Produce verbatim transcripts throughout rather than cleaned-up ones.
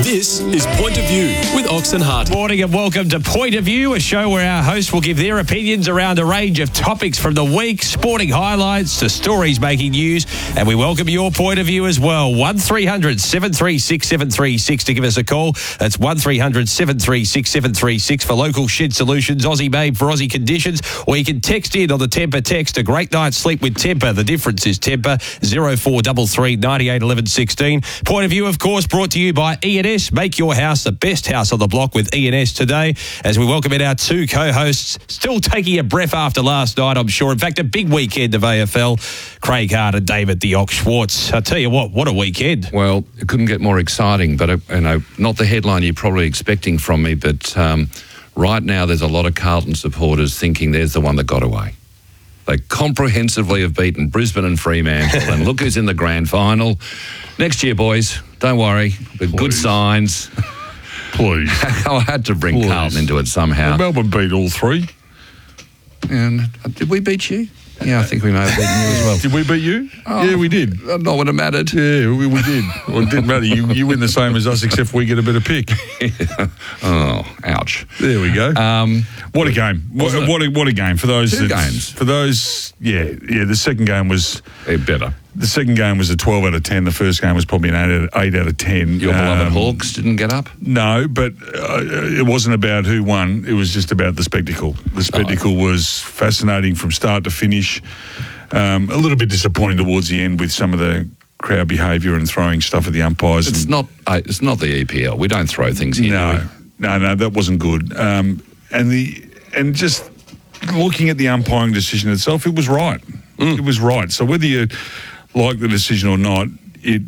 This is Point of View with Oxen Hart. Morning and welcome to Point of View, a show where our hosts will give their opinions around a range of topics from the week, sporting highlights to stories making news, and we welcome your point of view as well. one three hundred seven three six seven three six to give us a call. That's one three hundred seven three six seven three six for local shed solutions, Aussie made for Aussie conditions, or you can text in on the Temper text. A great night's sleep with Temper. The difference is Temper. oh four three three, nine eight, one one one six. Point of View, of course, brought to you by E N S. Make your house the best house on the block with E N S today, as we welcome in our two co-hosts, still taking a breath after last night, I'm sure. In fact, a big weekend of A F L. Craig Hart and David the Ox Schwartz. I tell you what, what a weekend. Well, it couldn't get more exciting, but, uh, you know, not the headline you're probably expecting from me, but um, right now there's a lot of Carlton supporters thinking there's the one that got away. They comprehensively have beaten Brisbane and Fremantle, and look who's in the grand final. Next year, boys, don't worry, with good signs. Please. I had to bring Please. Carlton into it somehow. Well, Melbourne beat all three. And uh, did we beat you? Yeah, I think we may have beaten you as well. Did we beat you? Oh, yeah, we did. Not what it mattered. Yeah, we, we did. Well, it didn't matter. You, you win the same as us, except we get a better pick. Yeah. Oh, ouch. There we go. Um, what a game! What, what a what a game for those Two that- games. For those, yeah, yeah. The second game was they're better. the second game was a twelve out of ten. The first game was probably an eight out, eight out of ten. Your beloved Um, Hawks didn't get up? No, but uh, it wasn't about who won. It was just about the spectacle. The spectacle Oh. was fascinating from start to finish. Um, a little bit disappointing towards the end with some of the crowd behaviour and throwing stuff at the umpires. It's and, not. Uh, it's not the E P L. We don't throw things here. no, do no, no, that wasn't good. Um, and the and just looking at the umpiring decision itself, it was right. Mm. It was right. So whether you like the decision or not, it.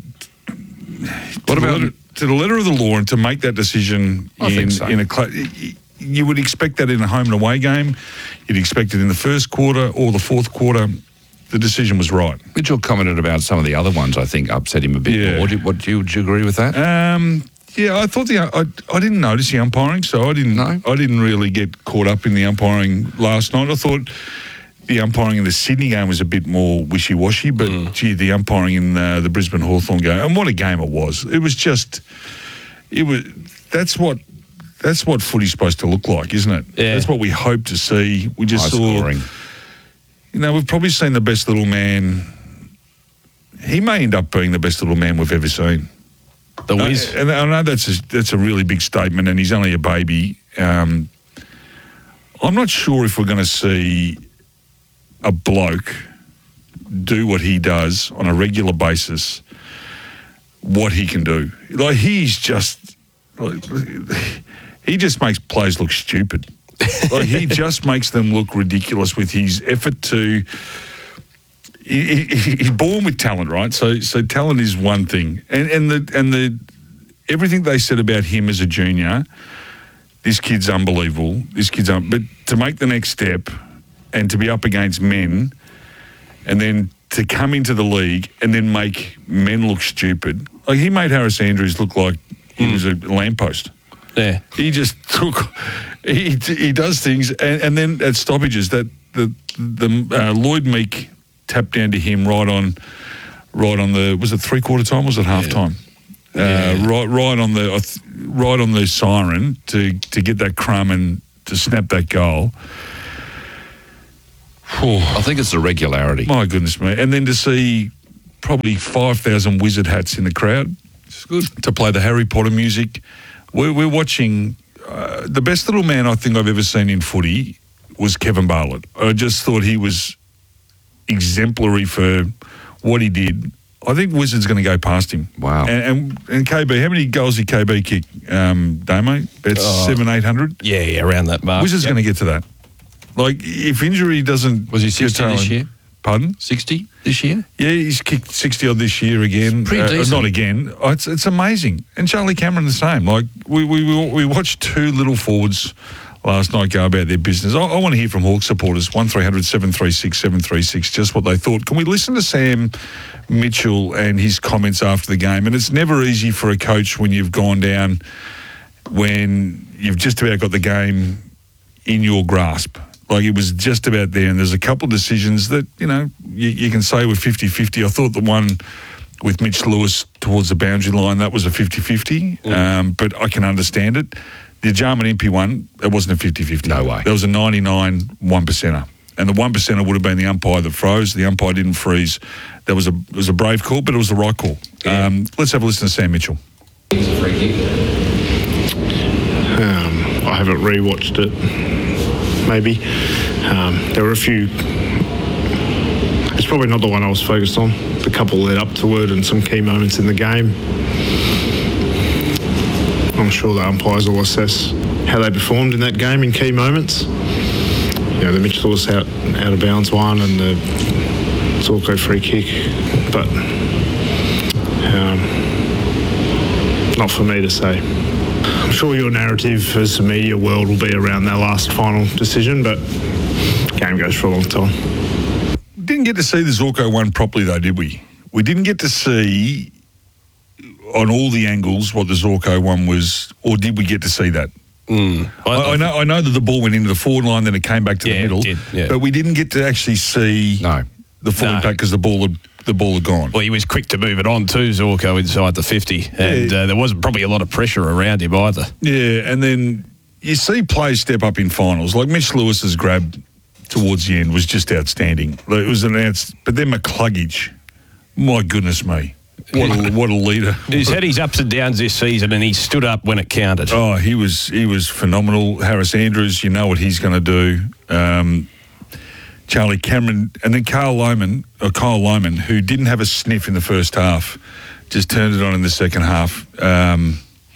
What to the about- letter, to the letter of the law and to make that decision I in think so. in a cl- you would expect that in a home and away game. You'd expect it in the first quarter or the fourth quarter. The decision was right. Mitchell commented about some of the other ones. I think upset him a bit Yeah. more. Did, what, do, you, do you agree with that? Um, yeah, I thought the I, I didn't notice the umpiring, so I didn't No? I didn't really get caught up in the umpiring last night. I thought the umpiring in the Sydney game was a bit more wishy-washy, but Mm. gee, the umpiring in uh, the Brisbane Hawthorn game, and what a game it was! It was just, it was. That's what. That's what footy's supposed to look like, isn't it? Yeah. That's what we hope to see. We just High saw. scoring. You know, we've probably seen the best little man. He may end up being the best little man we've ever seen. The Wiz. Uh, and I know that's a, that's a really big statement, and he's only a baby. Um, I'm not sure if we're going to see a bloke do what he does on a regular basis, what he can do. Like, he's just... Like, he just makes players look stupid. Like, he just makes them look ridiculous with his effort to... He, he, he's born with talent, right? So, so talent is one thing, and and the and the everything they said about him as a junior, this kid's unbelievable. This kid's un- but to make the next step, and to be up against men, and then to come into the league and then make men look stupid. Like, he made Harris Andrews look like he was a lamppost. Yeah. He just took, he he does things, and, and then at stoppages, that the the uh, Lloyd Meek tapped down to him right on, right on the was it three quarter time or was it half time? Yeah. Uh, right right on the uh, th- right on the siren to to get that crumb and to snap that goal. I think it's the regularity. My goodness me! And then to see probably five thousand wizard hats in the crowd. It's good. To play the Harry Potter music. We're, we're watching uh, the best little man I think I've ever seen in footy was Kevin Bartlett. I just thought he was exemplary for what he did. I think Wizard's going to go past him. Wow. And, and and K B, how many goals did K B kick, um, Damo? About Oh. seven, eight hundred? Yeah, yeah, around that mark. Wizard's Yep. going to get to that. Like, if injury doesn't... Was he sixty curtail this him- year? Pardon? sixty this year? Yeah, he's kicked sixty odd this year again. Pretty Uh, decent. not again. Oh, it's it's amazing. And Charlie Cameron the same. Like, we we we, we watched two little forwards last night go about their business. I, I want to hear from Hawks supporters. one three hundred seven three six seven three six. Just what they thought. Can we listen to Sam Mitchell and his comments after the game? And it's never easy for a coach when you've gone down, when you've just about got the game in your grasp. Like, it was just about there, and there's a couple of decisions that, you know, you, you can say were fifty-fifty. I thought the one with Mitch Lewis towards the boundary line, that was a fifty-fifty, mm. um, but I can understand it. The Jarman Impey one, it wasn't a fifty-fifty. No way. There was a ninety-nine one percenter. And the one percenter would have been the umpire that froze. The umpire didn't freeze. That was a it was a brave call, but it was the right call. Yeah. Um, let's have a listen to Sam Mitchell. Um, I haven't rewatched it. Maybe um, there were a few. It's probably not the one I was focused on. The couple led up to it and some key moments in the game. I'm sure the umpires will assess how they performed in that game in key moments. You know, the Mitch Lewis out, out of bounds one and the Zorko free kick. But um, not for me to say. I'm sure your narrative as the media world will be around that last final decision, but the game goes for a long time. Didn't get to see the Zorko one properly though, did we? We didn't get to see on all the angles what the Zorko one was, or did we get to see that? Mm. I, I know I know that the ball went into the forward line, then it came back to yeah, the middle, it did, yeah. but we didn't get to actually see No. the full No. impact because the ball had, the ball had gone. Well, he was quick to move it on too, Zorko, inside the fifty. And Yeah. uh, there wasn't probably a lot of pressure around him either. Yeah, and then you see players step up in finals. Like Mitch Lewis's grab towards the end was just outstanding. It was an outs- But then McCluggage, my goodness me. What a, what a leader. He's had his ups and downs this season, and he stood up when it counted. Oh, he was he was phenomenal. Harris Andrews, you know what he's going to do. Um, Charlie Cameron, and then Carl Lohman, or Kyle Lohman, who didn't have a sniff in the first half, just turned it on in the second half. Um,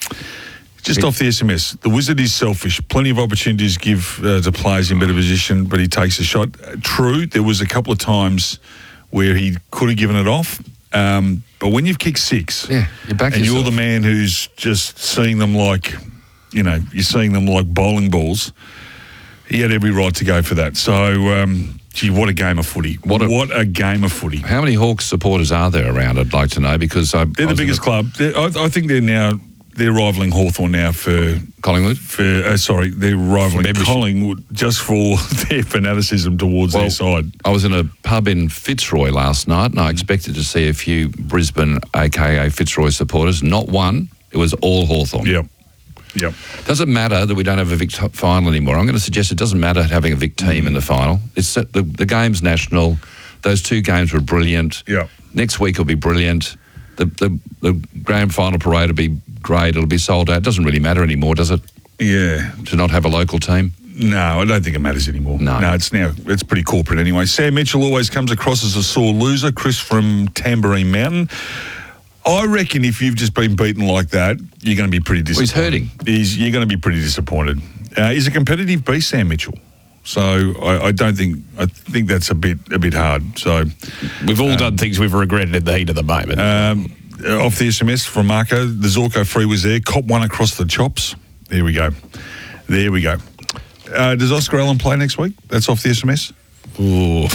just it, off the S M S, the Wizard is selfish. Plenty of opportunities to give uh, the players in better position, but he takes a shot. True, there was a couple of times where he could have given it off. Um, but when you've kicked six, yeah, you're back and yourself. you're the man who's just seeing them like, you know, you're seeing them like bowling balls, he had every right to go for that. So, um, gee, what a game of footy. What a, what a game of footy. How many Hawks supporters are there around, I'd like to know, because I, They're I the biggest the, club. They're, I, I think they're now, they're rivaling Hawthorn now for... Collingwood? For, uh, sorry, they're rivaling Collingwood just for their fanaticism towards well, their side. I was in a pub in Fitzroy last night and I expected to see a few Brisbane, a k a. Fitzroy supporters. Not one. It was all Hawthorn. Yep. Yep. Does it matter that we don't have a Vic final anymore? I'm going to suggest it doesn't matter having a Vic team mm. in the final. It's the, the game's national. Those two games were brilliant. Yep. Next week will be brilliant. The, the the grand final parade will be great. It'll be sold out. It doesn't really matter anymore, does it? Yeah. To not have a local team? No, I don't think it matters anymore. No. No, it's now, it's pretty corporate anyway. Sam Mitchell always comes across as a sore loser. Chris from Tamborine Mountain. I reckon if you've just been beaten like that, you're going to be pretty disappointed. Well, he's hurting. He's, you're going to be pretty disappointed. Uh, he's a competitive beast, Sam Mitchell. So I, I don't think I think that's a bit a bit hard. So we've all um, done things we've regretted in the heat of the moment. Um, off the S M S from Marco, the Zorko free was there. Cop one across the chops. There we go. There we go. Uh, does Oscar Allen play next week? That's off the S M S. Ooh.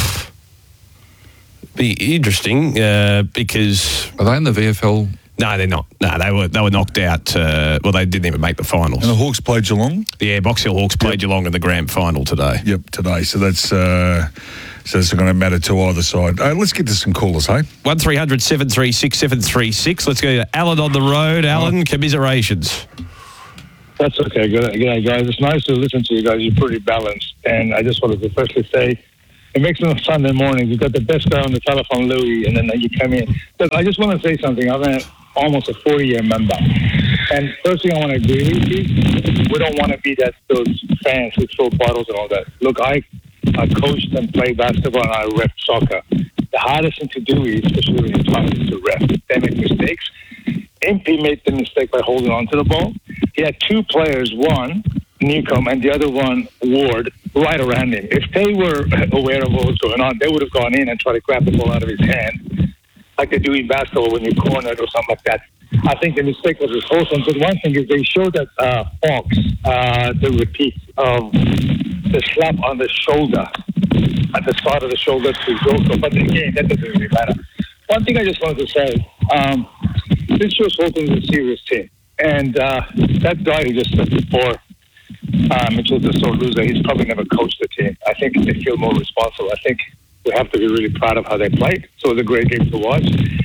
Be interesting uh, because are they in the V F L? No, they're not. No, they were they were knocked out. Uh, well, they didn't even make the finals. And the Hawks played Geelong? Yeah, Box Hill Hawks played yep. Geelong in the grand final today. Yep, today. So that's uh, so it's going to matter to either side. Uh, let's get to some callers, hey? one three hundred seven three six seven three six. Let's go to Alan on the road. Alan, oh. commiserations. That's okay. Good, good guys. It's nice to listen to you guys. You're pretty balanced. And I just wanted to firstly say, it makes it on Sunday morning. You've got the best guy on the telephone, Louis, and then you come in. But I just want to say something. I'm a, almost a forty-year member. And first thing I want to agree with you, we don't want to be that those fans who throw bottles and all that. Look, I, I coached and played basketball and I ref soccer. The hardest thing to do is, especially when you're talking to ref, they make mistakes. Impey made the mistake by holding on to the ball. He had two players, one, Newcomb, and the other one, Ward, right around him. If they were aware of what was going on, they would have gone in and tried to grab the ball out of his hand, like they do in basketball when you're cornered or something like that. I think the mistake was with Hawthorn. But one thing is they showed that uh, Fox, uh, the repeat of the slap on the shoulder, at the side of the shoulder to Zorko. But again, that doesn't really matter. One thing I just wanted to say, um, this shows Hawthorn is a serious team. And uh, that guy who just said before, uh, Mitchell's a sore loser, he's probably never coached the team. I think they feel more responsible. I think we have to be really proud of how they played. So it was a great game to watch.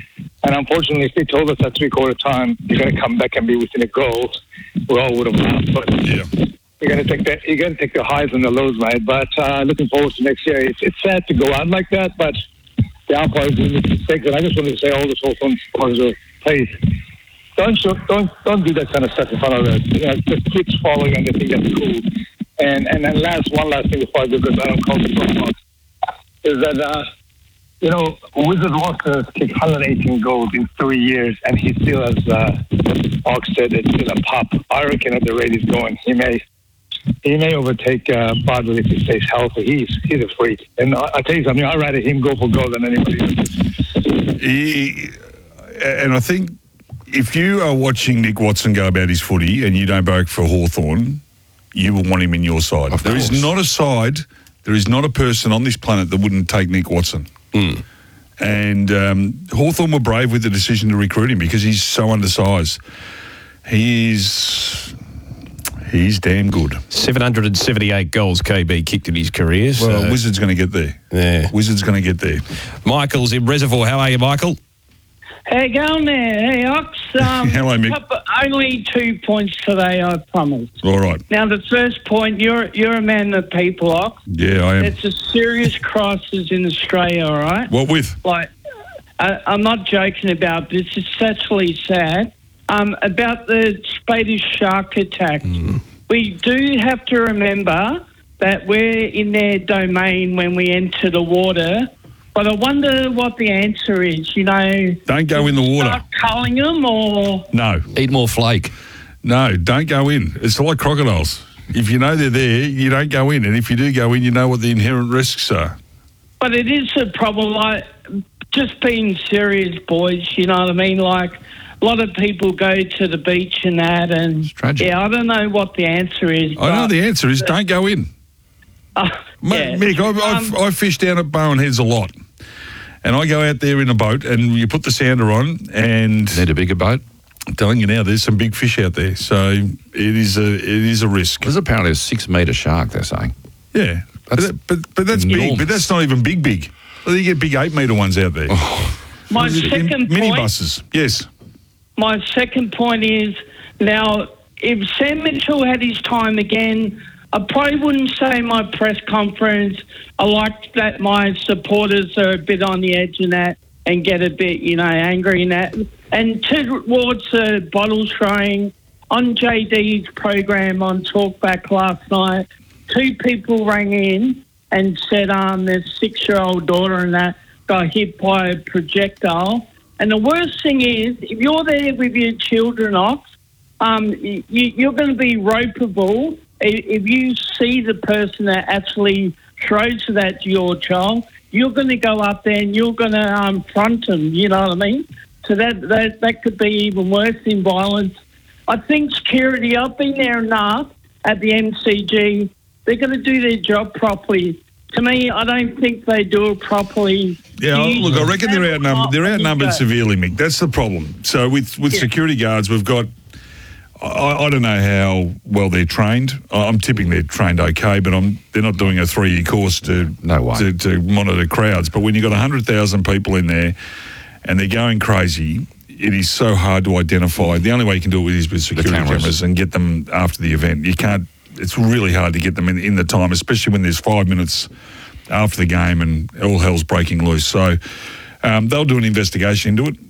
And unfortunately, if they told us at three-quarter time, you're going to come back and be within a goal, we all would have laughed. But Yeah. you got to take that. You got to take the highs and the lows, mate. But uh, looking forward to next year. It's, it's sad to go out like that, but the umpires do make mistakes. And I just want to say, all the Hawthorn supporters, are, please don't show, don't don't do that kind of stuff in front of us. You know, just kids following and they think that's cool. And and then last one last thing before I go, because I don't call the box, is that uh, you know Wizard Walker has kicked one hundred eighteen goals in three years, and he still has uh, Ox said it's still a pop. I reckon at the rate he's going, he may. He may overtake uh, Bartlett if he stays healthy. He's he's a freak, and I, I tell you something. I'd rather him go for goal than anybody else. He, and I think if you are watching Nick Watson go about his footy and you don't vote for Hawthorn, you will want him in your side. Of there is course. not a side, there is not a person on this planet that wouldn't take Nick Watson. Mm. And um, Hawthorn were brave with the decision to recruit him because he's so undersized. He's he's damn good. seven hundred seventy-eight goals K B kicked in his career. So. Well, Wizard's going to get there. Yeah. Wizard's going to get there. Michael's in Reservoir. How are you, Michael? How you going there? Hey, Ox. Um, Hello, Mick. couple- Only two points today, I promise. All right. Now, the first point, you're you're a man of the people, Ox. Yeah, I am. It's a serious crisis in Australia, all right? What with? Like, I, I'm not joking about this. It's actually sad. Um, about the Spanish shark attack. Mm. We do have to remember that we're in their domain when we enter the water. But I wonder what the answer is, you know. Don't go in the water. Start culling them or... No. Eat more flake. No, don't go in. It's like crocodiles. If you know they're there, you don't go in. And if you do go in, you know what the inherent risks are. But it is a problem, like, just being serious, boys, you know what I mean? Like, a lot of people go to the beach and that, and... It's tragic. Yeah, I don't know what the answer is. I know but- the answer is don't go in. Uh, Ma- yeah. Mick, I've, I've, Um, I fish down at Bowen Heads a lot. And I go out there in a boat and you put the sounder on and Need a bigger boat. I'm telling you now, there's some big fish out there. So it is a it is a risk. There's apparently a six metre shark, they're saying. Yeah. But, That's that, but, but that's big. enormous. But that's not even big, big. You get big eight metre ones out there. my In second point... Minibuses. Yes. My second point is, now, if Sam Mitchell had his time again, I probably wouldn't say my press conference. I like that my supporters are a bit on the edge in that and get a bit, you know, angry in that. And towards the bottle throwing, on J D's program on Talkback last night, two people rang in and said um, their six-year-old daughter and that got hit by a projectile. And the worst thing is, if you're there with your children off, um, you, you're going to be ropeable if you see the person that actually throws that to your child. You're going to go up there and you're going to um, front them, you know what I mean? So that, that, that could be even worse in violence. I think security, I've been there enough at the M C G, they're going to do their job properly. To me, I don't think they do it properly. Yeah, You- look, I reckon they're outnumbered. They're outnumbered Yeah. severely, Mick. That's the problem. So with, with Yeah. security guards, we've got. I, I don't know how well they're trained. I'm tipping they're trained okay, but I'm, they're not doing a three-year course to No way. to, to monitor crowds. But when you've got one hundred thousand people in there and they're going crazy, it is so hard to identify. The only way you can do it is with security cameras. cameras and get them after the event. You can't. It's really hard to get them in, in the time, especially when there's five minutes after the game and all hell's breaking loose. So um, they'll do an investigation into it.